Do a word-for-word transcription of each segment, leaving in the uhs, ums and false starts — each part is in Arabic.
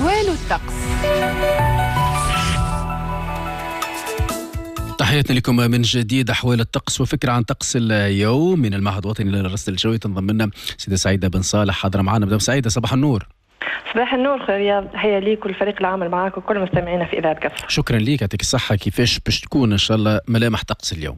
أحوال الطقس. تحياتنا لكم من جديد. أحوال الطقس وفكرة عن طقس اليوم من المعهد الوطني للرصد الجوي. تنضم لنا سيدة سعيدة بن صالح حاضرة معنا. مدام سعيدة صباح النور. صباح النور رياض، تحية ليك والفريق العمل معك وكل مستمعينا في إذاعة كفر. شكرا ليك، يعطيك الصحة. كيفاش باش تكون إن شاء الله ملامح طقس اليوم؟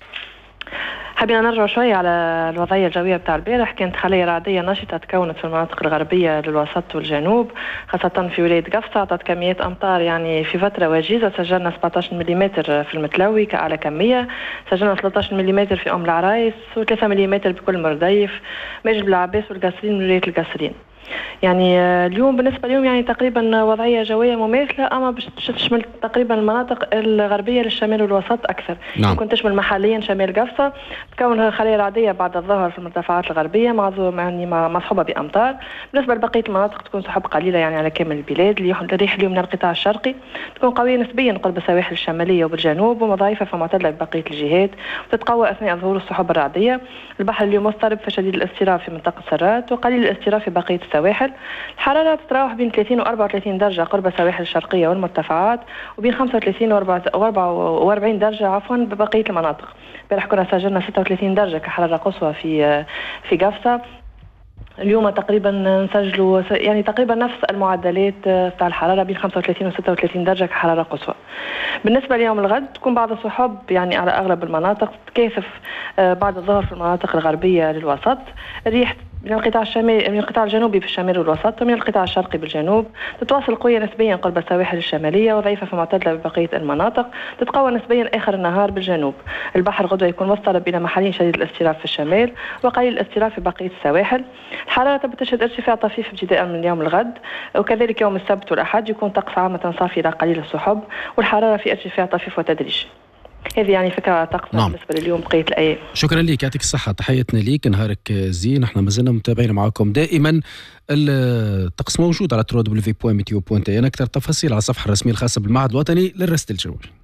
حابين نرجع شوية على الوضعية الجوية بتاع البارح. كانت خلية رعدية نشطة تكونت في المناطق الغربية للوسط والجنوب، خاصة في ولاية قفصة. عطت كميات أمطار يعني في فترة وجيزة. سجلنا سبعة عشر ملم في المتلوي كأعلى كمية، سجلنا ثلاثة عشر ملم في أم العرايس و3 ملم بكل مرديف، ماجد بالعباس والقصرين من ولاية القصرين. يعني اليوم بالنسبة لهم يعني تقريبا وضعية جوية مماثلة، أما باش تشمل تقريبا المناطق الغربية للشمال والوسط أكثر. نعم. ممكن تشمل محليا شمال قفصة، تكون خلية رعدية بعد الظهر في المرتفعات الغربية مع يعني مصحوبة بأمطار. بالنسبة لبقية المناطق تكون سحب قليلة يعني على كامل البلاد. الريح اليوم من القطاع الشرقي تكون قوية نسبيا قرب السواحل الشمالية وبالجنوب، ومضاعفة فمعتدلة ببقية الجهات، وتتقوى أثناء ظهور السحب الرعدية. البحر اليوم مضطرب فشديد الاضطراب في منطقة سرات وقليل الاضطراب في بقية السواحل. الحرارة تتراوح بين ثلاثين و أربعة وثلاثين درجة قرب السواحل الشرقية والمرتفعات، وبين خمسة وثلاثين و أربعة وأربعين درجة عفوا ببقية المناطق. امبارح كنا سجلنا ستة وثلاثين درجة كحرارة قصوى في في قفصة. اليوم تقريبا نسجلوا يعني تقريبا نفس المعدلات تاع الحراره بين خمسة وثلاثين و ستة وثلاثين درجه كحراره قصوى. بالنسبه ليوم الغد تكون بعض السحب يعني على اغلب المناطق، تكاثف بعد الظهر في المناطق الغربيه للوسط. الريح من القطاع الشمالي من القطاع الجنوبي في الشمال والوسط، ومن القطاع الشرقي بالجنوب تتواصل قويه نسبيا قرب السواحل الشماليه وضعيفه فمعتدله ببقيه المناطق. تتقوى نسبيا اخر النهار بالجنوب. البحر غدوه يكون مضطرب الى محلين شديد الاضطراب في الشمال وقليل الاضطراب في بقيه السواحل. الحراره بتشهد ارتفاع طفيف ابتداء من يوم الغد، وكذلك يوم السبت والاحد يكون طقس عامه صافي الى قليل السحب، والحراره في ارتفاع طفيف وتدريجي. هذه يعني فكرة طقس نعم. بالنسبة لليوم بقية الأيام. شكرا لك، يعطيك الصحة. تحياتنا ليك، نهارك زين. احنا ما زلنا متابعين معكم دائما. الطقس موجود على دبليو دبليو دبليو دوت ميتيو دوت اي. أكثر تفاصيل على الصفحة الرسمية الخاصة بالمعهد الوطني للرصد الجوي.